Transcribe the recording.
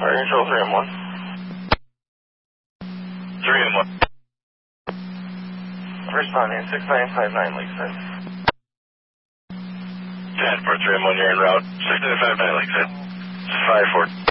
Fire control 3 and 1. 3 and 1. Responding 6959 Lakeside. 10 for 3 and 1, you're en route. 6959 Lakeside. 5-4.